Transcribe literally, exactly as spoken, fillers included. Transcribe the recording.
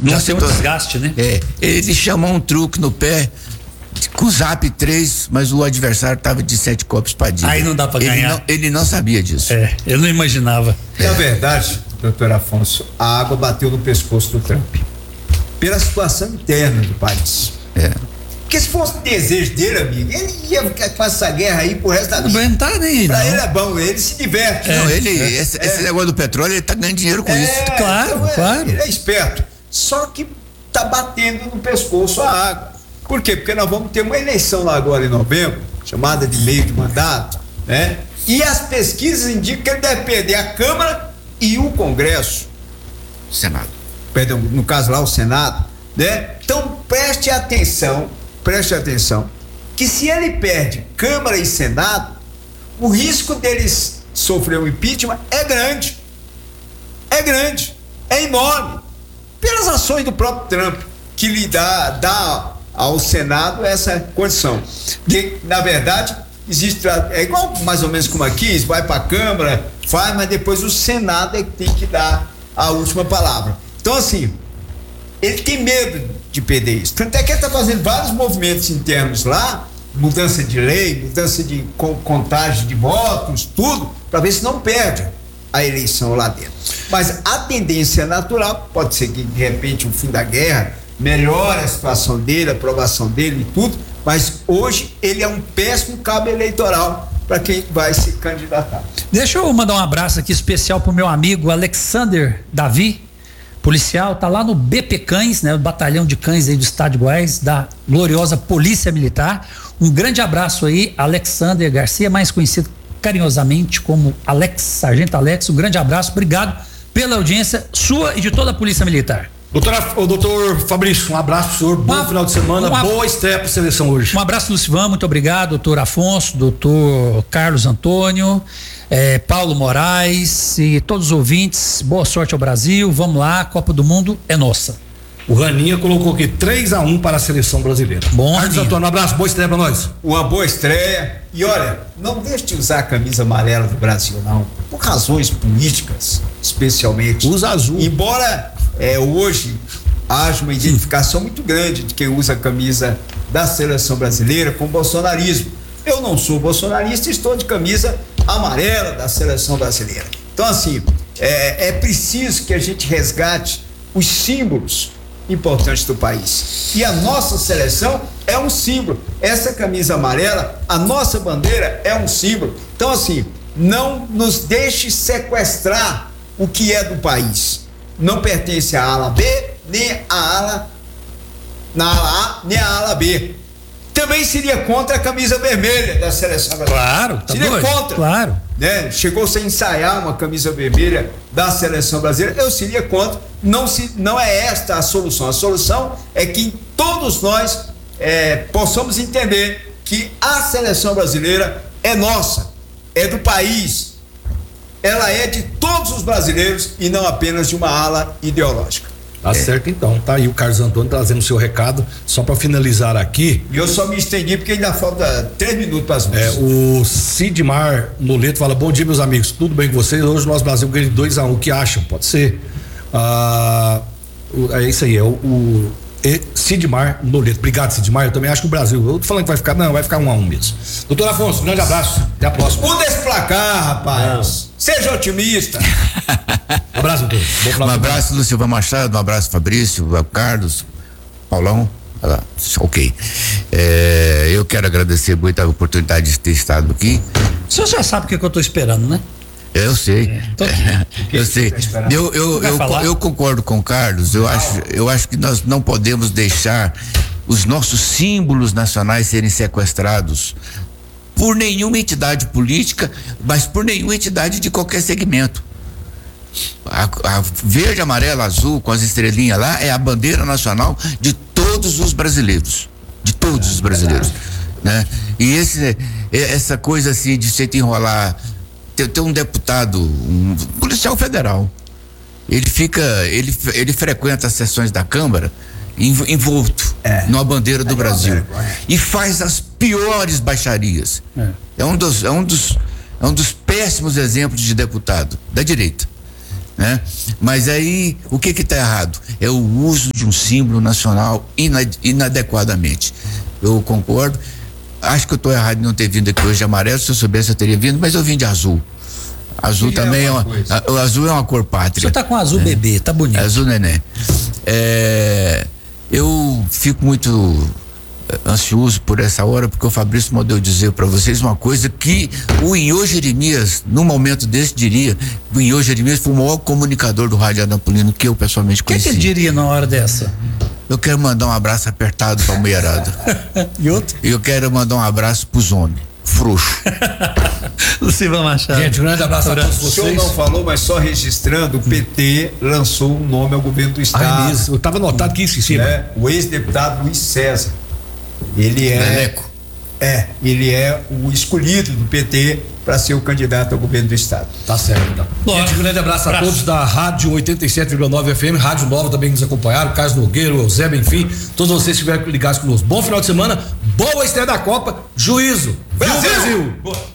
Já tem um desgaste, né? É, ele chamou um truque no pé com o Zap três, mas o adversário tava de sete copos Padilha. Aí não dá pra ele ganhar. Não, ele não sabia disso. É, eu não imaginava. É. Na verdade, doutor Afonso, a água bateu no pescoço do Trump. Pela situação interna do país. É. Porque se fosse o desejo dele, amigo, ele ia ficar com essa guerra aí pro resto da vida. Não tá nem, pra não. ele é bom, ele se diverte. É, não, ele, é, esse, é. esse negócio do petróleo, ele tá ganhando dinheiro com é, isso. Claro, então é, claro. Ele é esperto. Só que tá batendo no pescoço a água. Por quê? Porque nós vamos ter uma eleição lá agora em novembro, chamada de meio de mandato, né? E as pesquisas indicam que ele deve perder a Câmara e o Congresso. Senado. Perdão, no caso lá o Senado, né? Então preste atenção, preste atenção, que se ele perde Câmara e Senado, o risco deles sofrer um impeachment é grande. É grande, é enorme. Pelas ações do próprio Trump, que lhe dá, dá ao Senado essa condição. Que, na verdade, existe, é igual mais ou menos como aqui, vai para a Câmara, faz, mas depois o Senado é que tem que dar a última palavra. Então, assim, ele tem medo de perder isso. Tanto é que ele está fazendo vários movimentos internos lá, mudança de lei, mudança de contagem de votos, tudo, para ver se não perde a eleição lá dentro. Mas a tendência natural, pode ser que de repente o fim da guerra melhore a situação dele, a aprovação dele e tudo, mas hoje ele é um péssimo cabo eleitoral para quem vai se candidatar. Deixa eu mandar um abraço aqui especial pro meu amigo Alexander Davi, policial, tá lá no B P Cães, né, o batalhão de cães aí do estado de Goiás, da gloriosa Polícia Militar. Um grande abraço aí, Alexander Garcia, mais conhecido carinhosamente como Alex, Sargento Alex. Um grande abraço, obrigado pela audiência sua e de toda a Polícia Militar. Doutora, o doutor Fabrício, um abraço pro senhor, bom uma, final de semana, uma, boa estreia pra seleção hoje. Um abraço, Lucivan, muito obrigado, doutor Afonso, doutor Carlos Antônio, eh, Paulo Moraes e todos os ouvintes, boa sorte ao Brasil, vamos lá, a Copa do Mundo é nossa. O Raninha colocou aqui três a um para a seleção brasileira. Bom, Carlos Raninha. Antônio, um abraço, boa estreia pra nós. Uma boa estreia. E olha, não deixe de usar a camisa amarela do Brasil, não. Por razões políticas, especialmente. Usa azul. Embora é, hoje haja uma identificação muito grande de quem usa a camisa da seleção brasileira com o bolsonarismo. Eu não sou bolsonarista e estou de camisa amarela da seleção brasileira. Então, assim, é, é preciso que a gente resgate os símbolos importantes do país. E a nossa seleção é um símbolo. Essa camisa amarela, a nossa bandeira é um símbolo. Então, assim, não nos deixe sequestrar o que é do país. Não pertence à ala B, nem à ala, na ala A, nem à ala B. Também seria contra a camisa vermelha da seleção brasileira. Claro, tá seria doido? contra. Claro. Né? Chegou-se a ensaiar uma camisa vermelha da seleção brasileira, eu seria contra. Não, se, não é esta a solução. A solução é que todos nós é, possamos entender que a seleção brasileira é nossa, é do país, ela é de todos os brasileiros e não apenas de uma ala ideológica. Tá é. certo então, tá aí o Carlos Antônio trazendo o seu recado, só para finalizar aqui. E eu só me estendi porque ainda falta três minutos para as É, o Sidmar Noleto fala, bom dia meus amigos, tudo bem com vocês? Hoje o nosso Brasil ganha de dois a um, o que acham? Pode ser? Ah, o, é isso aí, é o, o e Sidmar Noleto, obrigado Sidmar, eu também acho que o Brasil, eu tô falando que vai ficar, não, vai ficar um a um mesmo. Doutor Afonso, grande abraço, até a próxima. Muda esse placar, rapaz, não. Seja otimista. Um abraço, doutor. Um abraço, Lucivan Machado, um abraço, Fabrício, Carlos, Paulão. Ah, ok. É, eu quero agradecer muito a oportunidade de ter estado aqui. O senhor já sabe o que, que eu tô esperando, né? Eu sei. É, tô... é, eu sei. Eu, eu, eu, eu, eu concordo com o Carlos. Eu acho, eu acho que nós não podemos deixar os nossos símbolos nacionais serem sequestrados por nenhuma entidade política, mas por nenhuma entidade de qualquer segmento. A, a verde, amarela, azul, com as estrelinhas lá, é a bandeira nacional de todos os brasileiros, de todos os brasileiros, né? E esse, essa coisa assim de se enrolar, tem, tem um deputado, um policial federal, ele fica, ele, ele frequenta as sessões da Câmara envolto é. numa bandeira do é Brasil é. e faz as piores baixarias. É. é um dos, é um dos, é um dos péssimos exemplos de deputado da direita. né? Mas aí, o que que tá errado? É o uso de um símbolo nacional inad- inadequadamente. Eu concordo. Acho que eu tô errado em não ter vindo aqui hoje de amarelo. Se eu soubesse, eu teria vindo, mas eu vim de azul. Azul Que também é é uma uma, coisa. a- o azul é uma cor pátria. Você tá com azul né? bebê, tá bonito. Azul neném. É, eu fico muito eh, ansioso por essa hora, porque o Fabrício mandou dizer para vocês uma coisa que o Inhô Jeremias, num momento desse, diria: o Inhô Jeremias foi o maior comunicador do Rádio Anapolino que eu pessoalmente O que, conheci. que ele diria na hora dessa? Eu quero mandar um abraço apertado pra mulherada. E outro? E eu quero mandar um abraço pros homens, frouxo. Lucivan Machado. Gente, um grande abraço a todos O senhor vocês. não falou, mas só registrando, o P T lançou um nome ao governo do estado. Ah, mesmo. Eu tava anotado aqui isso em cima. Né? O ex-deputado Luiz César. Ele é. Leleco. É, ele é o escolhido do P T para ser o candidato ao governo do estado. Tá certo, então. Lógico. Gente, um grande abraço a Abraço. todos da Rádio oitenta e sete vírgula nove F M, Rádio Nova também que nos acompanharam, Carlos Nogueira, o Eusébio, enfim, todos vocês que estiveram ligados conosco. Bom final de semana, boa estreia da Copa, juízo. Brasil! Brasil! Brasil.